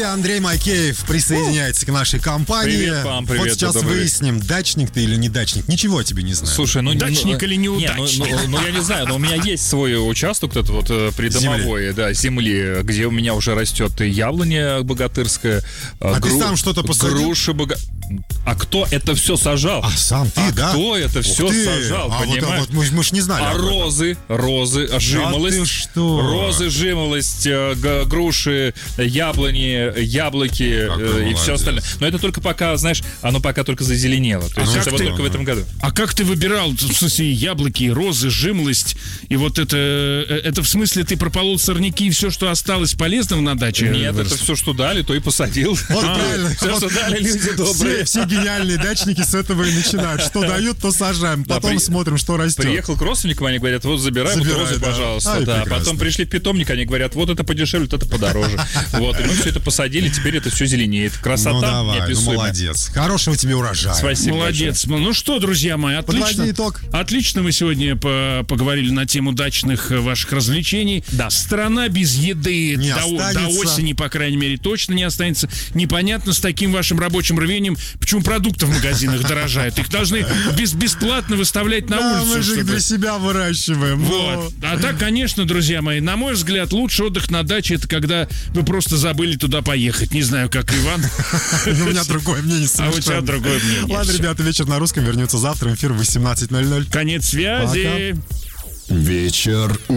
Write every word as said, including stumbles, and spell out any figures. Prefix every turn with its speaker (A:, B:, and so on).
A: Андрей Макеев присоединяется к нашей компании.
B: Привет вам, привет.
A: Вот сейчас
B: добрый.
A: выясним, дачник ты или не дачник. Ничего о тебе не знаю.
B: Слушай, ну...
C: Дачник
B: ну,
C: или неудачник?
B: Не, ну, ну, ну, я не знаю, но у меня есть свой участок, это вот э, придомовой,
A: Земли.
B: да, земли, где у меня уже растет яблоня богатырская.
A: А ты сам что-то посадил?
B: Груша бога... А кто это все сажал?
A: А сам ты,
B: а
A: да?
B: кто это
A: Ух
B: все
A: ты.
B: сажал,
A: а
B: понимаешь?
A: Вот, а вот мы, мы ж не знали.
B: А
A: об этом.
B: розы, розы, жимолость,
A: ты что?
B: розы, жимолость, э, г- груши, яблони, яблоки
A: Какой
B: э, и
A: молодец.
B: все остальное. Но это только пока, знаешь, оно пока только зазеленело. То есть
A: А
B: это
A: как
B: вот
A: ты-
B: только в этом году.
C: А как ты выбирал, в смысле, яблоки, розы, жимолость, и вот это, э, это в смысле ты прополол сорняки и все, что осталось полезного на даче?
B: Нет,
C: вырос?
B: это все, что дали, то и посадил.
A: Вот
C: А,
A: правильно.
B: Все,
A: Вот
B: что дали люди добрые.
A: все, все гениальные дачники с этого и начинают. Что дают, то сажаем.
B: Да,
A: Потом
B: при-
A: смотрим, что растет.
B: Приехал к родственникам, они говорят, вот забирай, вот
A: Забирай,
B: розы,
A: да.
B: пожалуйста.
A: Ай,
B: Да.
A: прекрасно.
B: Потом пришли в питомник, они говорят, вот это подешевле, вот это подороже. Вот, и мы все это посадили, теперь это все зеленеет. Красота
A: Ну давай, ну
B: неописуемая.
A: молодец. Хорошего тебе урожая.
B: Спасибо.
C: Молодец. Ну что, друзья мои, отлично.
A: Подводи итог.
C: Отлично мы сегодня по- поговорили на тему дачных э, ваших развлечений.
B: Да.
C: Страна без еды
A: Не
C: до,
A: останется.
C: до осени, по крайней мере, точно не останется. Непонятно с таким вашим рабочим рвением, почему продукты в магазинах дорожают. Их должны без, бесплатно выставлять на
A: Да,
C: улицу.
A: мы же их
C: чтобы-
A: для себя выращиваем.
C: Вот. А так, конечно, друзья мои, на мой взгляд, лучший отдых на даче — это когда вы просто забыли туда поехать. Не знаю, как Иван.
A: Ну, у меня другое мнение
C: А у тебя
A: совершенно.
C: другое мнение.
A: Ладно,
C: Всё.
A: ребята, вечер на русском вернется завтра. Эфир в восемнадцать ноль ноль.
C: Конец связи.
A: Пока.
D: Вечер